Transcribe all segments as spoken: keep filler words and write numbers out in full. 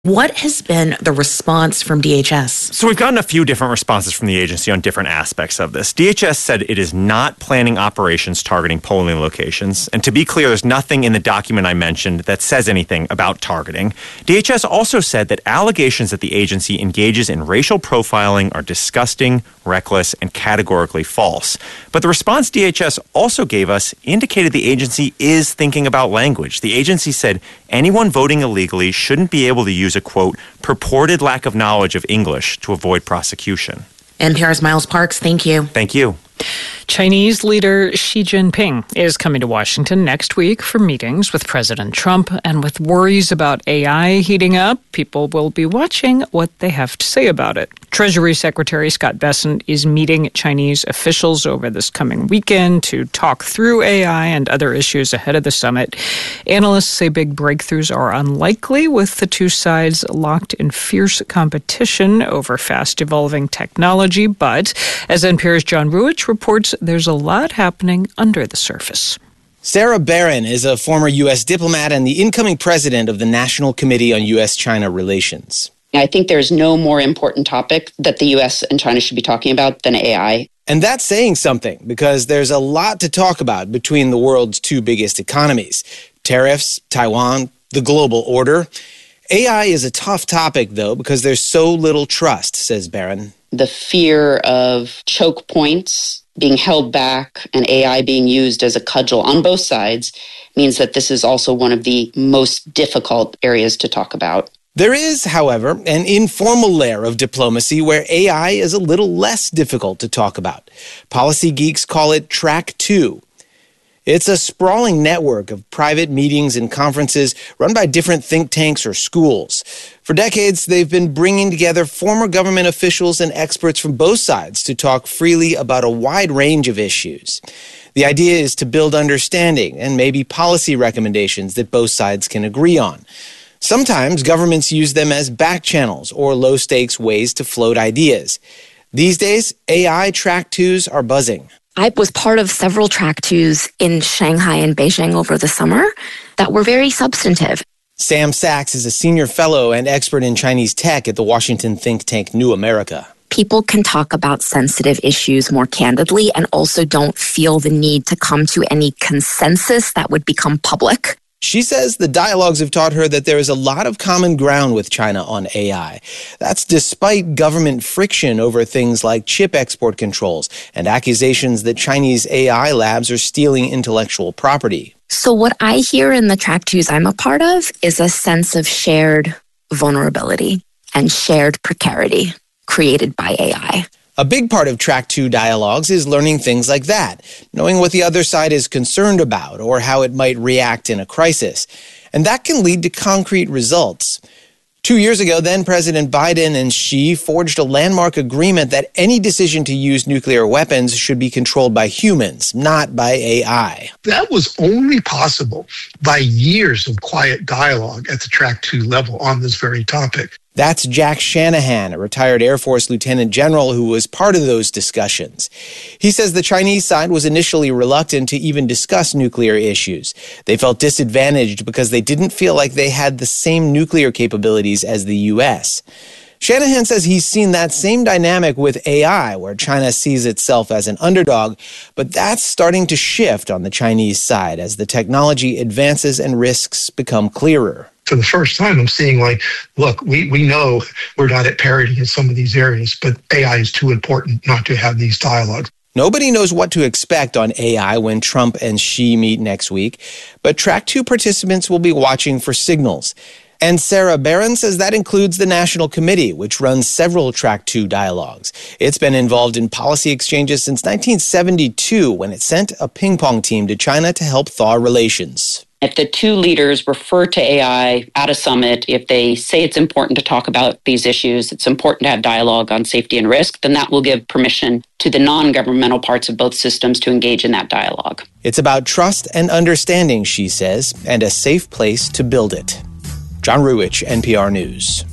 What has been the response from D H S? So we've gotten a few different responses from the agency on different aspects of this. D H S said it is not planning operations targeting polling locations. And to be clear, there's nothing in the document I mentioned that says anything about targeting. D H S also said that allegations that the agency engages in racial profiling are disgusting, reckless, and categorically false. But the response D H S also gave us indicated the agency is thinking about language. The agency said anyone voting illegally shouldn't be able to use a, quote, purported lack of knowledge of English to avoid prosecution. N P R's Miles Parks, thank you. Thank you. Chinese leader Xi Jinping is coming to Washington next week for meetings with President Trump. And with worries about A I heating up, people will be watching what they have to say about it. Treasury Secretary Scott Bessent is meeting Chinese officials over this coming weekend to talk through A I and other issues ahead of the summit. Analysts say big breakthroughs are unlikely, with the two sides locked in fierce competition over fast-evolving technology. But as N P R's John Ruich reports, there's a lot happening under the surface. Sarah Barron is a former U S diplomat and the incoming president of the National Committee on U S China Relations. I think there's no more important topic that the U S and China should be talking about than A I. And that's saying something, because there's a lot to talk about between the world's two biggest economies: tariffs, Taiwan, the global order. A I is a tough topic, though, because there's so little trust, says Barron. The fear of choke points being held back and A I being used as a cudgel on both sides means that this is also one of the most difficult areas to talk about. There is, however, an informal layer of diplomacy where A I is a little less difficult to talk about. Policy geeks call it Track two. It's a sprawling network of private meetings and conferences run by different think tanks or schools. For decades, they've been bringing together former government officials and experts from both sides to talk freely about a wide range of issues. The idea is to build understanding and maybe policy recommendations that both sides can agree on. Sometimes governments use them as back channels or low-stakes ways to float ideas. These days, A I Track twos are buzzing. I was part of several Track twos in Shanghai and Beijing over the summer that were very substantive. Sam Sachs is a senior fellow and expert in Chinese tech at the Washington think tank New America. People can talk about sensitive issues more candidly and also don't feel the need to come to any consensus that would become public. She says the dialogues have taught her that there is a lot of common ground with China on A I. That's despite government friction over things like chip export controls and accusations that Chinese A I labs are stealing intellectual property. So what I hear in the Track twos I'm a part of is a sense of shared vulnerability and shared precarity created by A I. A big part of Track two dialogues is learning things like that, knowing what the other side is concerned about or how it might react in a crisis. And that can lead to concrete results. Two years ago, then President Biden and Xi forged a landmark agreement that any decision to use nuclear weapons should be controlled by humans, not by A I. That was only possible by years of quiet dialogue at the Track two level on this very topic. That's Jack Shanahan, a retired Air Force lieutenant general who was part of those discussions. He says the Chinese side was initially reluctant to even discuss nuclear issues. They felt disadvantaged because they didn't feel like they had the same nuclear capabilities as the U S. Shanahan says he's seen that same dynamic with A I, where China sees itself as an underdog, but that's starting to shift on the Chinese side as the technology advances and risks become clearer. For the first time, I'm seeing like, look, we, we know we're not at parity in some of these areas, but A I is too important not to have these dialogues. Nobody knows what to expect on A I when Trump and Xi meet next week, but Track two participants will be watching for signals. And Sarah Barron says that includes the National Committee, which runs several Track two dialogues. It's been involved in policy exchanges since nineteen seventy-two, when it sent a ping-pong team to China to help thaw relations. If the two leaders refer to A I at a summit, if they say it's important to talk about these issues, it's important to have dialogue on safety and risk, then that will give permission to the non-governmental parts of both systems to engage in that dialogue. It's about trust and understanding, she says, and a safe place to build it. John Ruich, N P R News.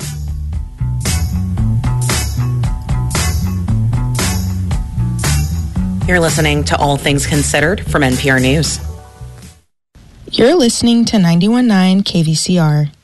You're listening to All Things Considered from N P R News. You're listening to ninety-one point nine K V C R.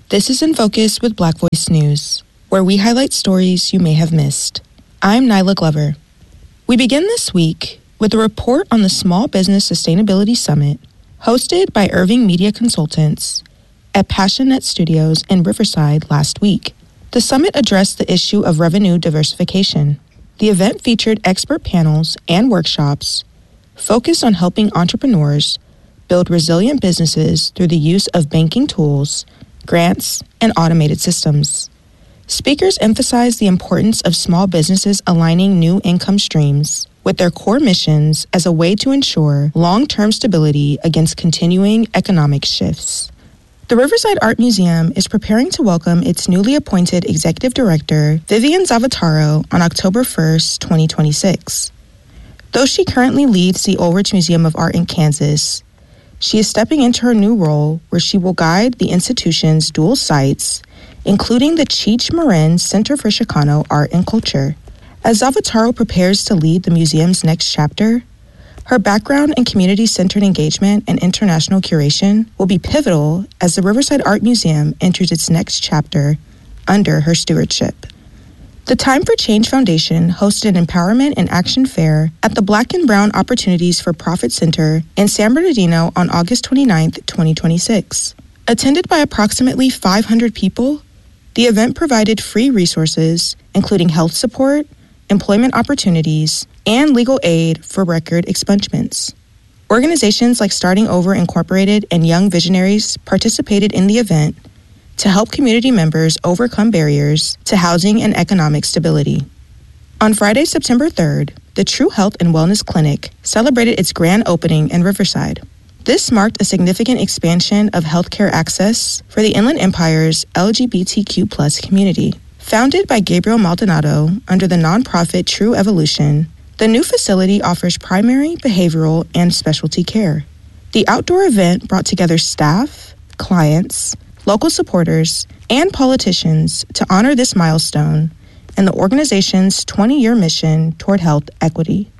This is In Focus with Black Voice News, where we highlight stories you may have missed. I'm Nyla Glover. We begin this week with a report on the Small Business Sustainability Summit hosted by Irving Media Consultants at Passionate Studios in Riverside last week. The summit addressed the issue of revenue diversification. The event featured expert panels and workshops focused on helping entrepreneurs build resilient businesses through the use of banking tools, grants, and automated systems. Speakers emphasized the importance of small businesses aligning new income streams with their core missions as a way to ensure long-term stability against continuing economic shifts. The Riverside Art Museum is preparing to welcome its newly appointed executive director, Vivian Zavataro, on October first, twenty twenty-six. Though she currently leads the Ulrich Museum of Art in Kansas, she is stepping into her new role where she will guide the institution's dual sites, including the Cheech Marin Center for Chicano Art and Culture. As Zavataro prepares to lead the museum's next chapter, her background in community-centered engagement and international curation will be pivotal as the Riverside Art Museum enters its next chapter under her stewardship. The Time for Change Foundation hosted an Empowerment and Action Fair at the Black and Brown Opportunities for Profit Center in San Bernardino on August twenty-ninth, twenty twenty-six. Attended by approximately five hundred people, the event provided free resources, including health support, employment opportunities, and legal aid for record expungements. Organizations like Starting Over Incorporated and Young Visionaries participated in the event to help community members overcome barriers to housing and economic stability. On Friday, September third, the True Health and Wellness Clinic celebrated its grand opening in Riverside. This marked a significant expansion of healthcare access for the Inland Empire's L G B T Q plus community. Founded by Gabriel Maldonado under the nonprofit True Evolution, the new facility offers primary, behavioral, and specialty care. The outdoor event brought together staff, clients, local supporters, and politicians to honor this milestone and the organization's twenty-year mission toward health equity.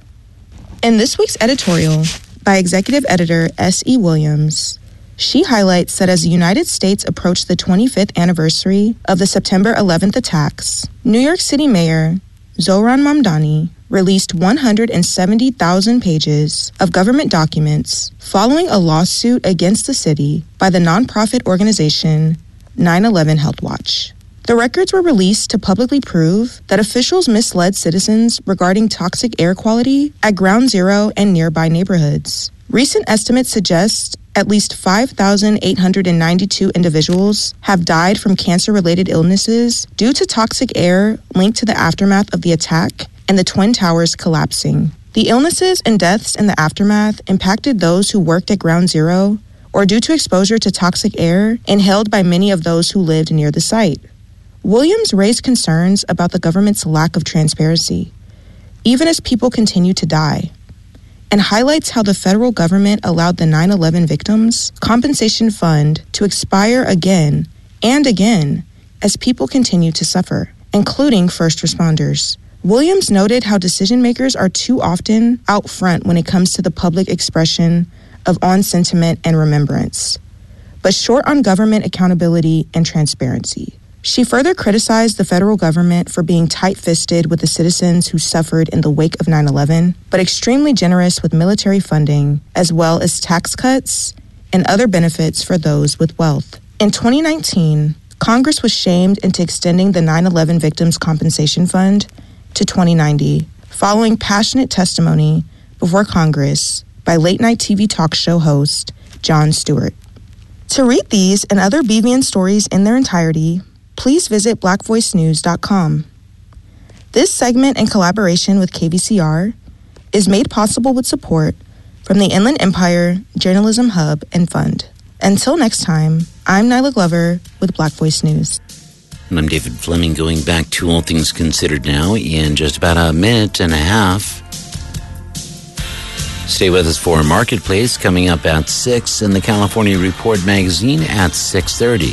In this week's editorial, by Executive Editor S E. Williams, she highlights that as the United States approached the twenty-fifth anniversary of the September eleventh attacks, New York City Mayor Zohran Mamdani released one hundred seventy thousand pages of government documents following a lawsuit against the city by the nonprofit organization nine eleven Health Watch. The records were released to publicly prove that officials misled citizens regarding toxic air quality at Ground Zero and nearby neighborhoods. Recent estimates suggest at least five thousand eight hundred ninety-two individuals have died from cancer-related illnesses due to toxic air linked to the aftermath of the attack and the Twin Towers collapsing. The illnesses and deaths in the aftermath impacted those who worked at Ground Zero or due to exposure to toxic air inhaled by many of those who lived near the site. Williams raised concerns about the government's lack of transparency, even as people continue to die, and highlights how the federal government allowed the nine eleven victims' compensation fund to expire again and again as people continue to suffer, including first responders. Williams noted how decision makers are too often out front when it comes to the public expression of on sentiment and remembrance, but short on government accountability and transparency. She further criticized the federal government for being tight-fisted with the citizens who suffered in the wake of nine eleven, but extremely generous with military funding, as well as tax cuts and other benefits for those with wealth. In twenty nineteen, Congress was shamed into extending the nine eleven Victims Compensation Fund to twenty ninety, following passionate testimony before Congress by late-night T V talk show host Jon Stewart. To read these and other B V N stories in their entirety, please visit black voice news dot com. This segment, in collaboration with K V C R, is made possible with support from the Inland Empire Journalism Hub and Fund. Until next time, I'm Nyla Glover with Black Voice News. And I'm David Fleming, going back to All Things Considered now in just about a minute and a half. Stay with us for Marketplace coming up at six and the California Report magazine at six thirty.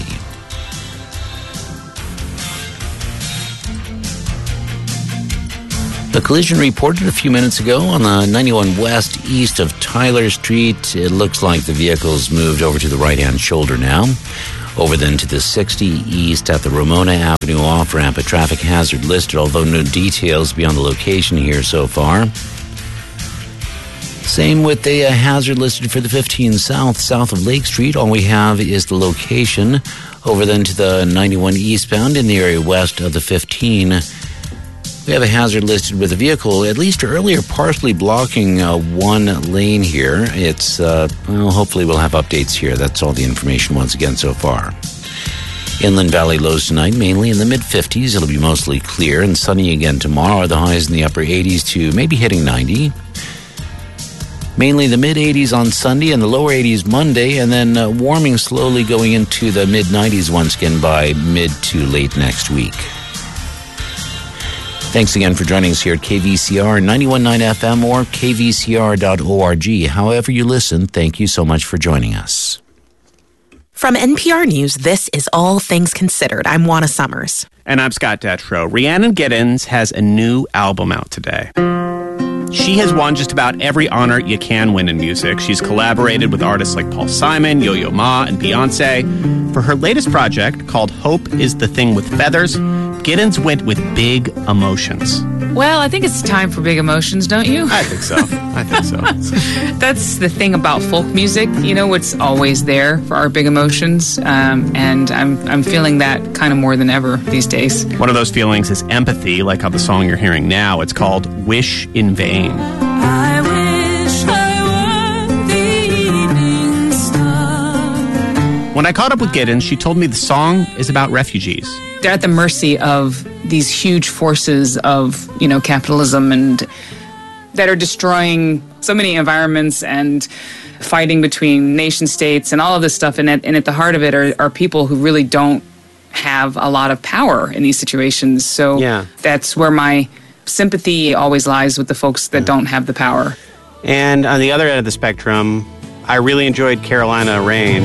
A collision reported a few minutes ago on the ninety-one West east of Tyler Street. It looks like the vehicle's moved over to the right-hand shoulder now. Over then to the sixty east at the Ramona Avenue off-ramp, a traffic hazard listed, although no details beyond the location here so far. Same with the uh, hazard listed for the fifteen south, south of Lake Street. All we have is the location. Over then to the ninety-one eastbound in the area west of the fifteen. We have a hazard listed with a vehicle, at least earlier, partially blocking uh, one lane here. It's, uh, well, hopefully we'll have updates here. That's all the information once again so far. Inland Valley lows tonight, mainly in the mid-fifties. It'll be mostly clear and sunny again tomorrow. The highs in the upper eighties to maybe hitting ninety. Mainly the mid-eighties on Sunday and the lower eighties Monday, and then uh, warming slowly going into the mid-nineties once again by mid to late next week. Thanks again for joining us here at K V C R ninety-one point nine F M or K V C R dot org. However you listen, thank you so much for joining us. From N P R News, this is All Things Considered. I'm Juana Summers. And I'm Scott Detrow. Rhiannon Giddens has a new album out today. She has won just about every honor you can win in music. She's collaborated with artists like Paul Simon, Yo-Yo Ma, and Beyonce. For her latest project, called Hope is the Thing with Feathers, Giddens went with big emotions. Well, I think it's time for big emotions, don't you? I think so. I think so. That's the thing about folk music. You know, it's always there for our big emotions. Um, and I'm I'm feeling that kind of more than ever these days. One of those feelings is empathy, like how the song you're hearing now, it's called Wish in Vain. I wish I were the evening star. When I caught up with Giddens, she told me the song is about refugees. They're at the mercy of these huge forces of, you know, capitalism and that are destroying so many environments and fighting between nation states and all of this stuff. And at, and at the heart of it are, are people who really don't have a lot of power in these situations. So yeah. That's where my sympathy always lies, with the folks that don't have the power. And on the other end of the spectrum, I really enjoyed Carolina Rain.